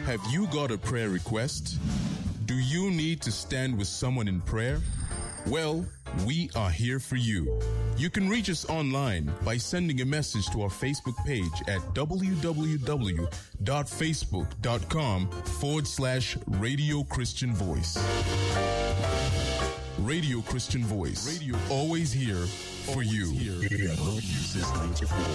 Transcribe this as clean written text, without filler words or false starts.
Have you got a prayer request? Do you need to stand with someone in prayer? Well, we are here for you. You can reach us online by sending a message to our Facebook page at www.facebook.com/Radio Christian Voice. Radio Christian Voice. Radio always here for you. Since 94.